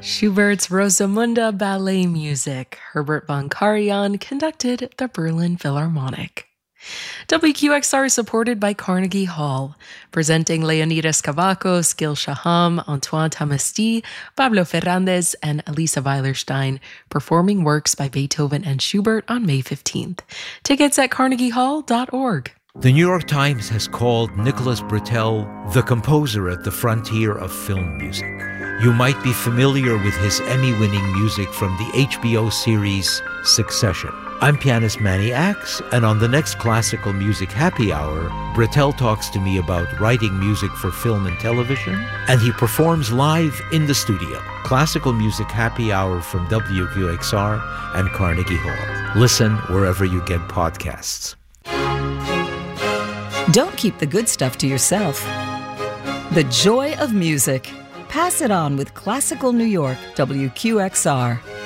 Schubert's Rosamunde ballet music. Herbert von Karajan conducted the Berlin Philharmonic. WQXR is supported by Carnegie Hall, presenting Leonidas Kavakos, Gil Shaham, Antoine Tamesti, Pablo Ferrandez, and Elisa Weilerstein, performing works by Beethoven and Schubert on May 15th. Tickets at carnegiehall.org. The New York Times has called Nicholas Britell the composer at the frontier of film music. You might be familiar with his Emmy-winning music from the HBO series Succession. I'm pianist Manny Axe, and on the next Classical Music Happy Hour, Britell talks to me about writing music for film and television, and he performs live in the studio. Classical Music Happy Hour from WQXR and Carnegie Hall. Listen wherever you get podcasts. Don't keep the good stuff to yourself. The joy of music. Pass it on with Classical New York, WQXR.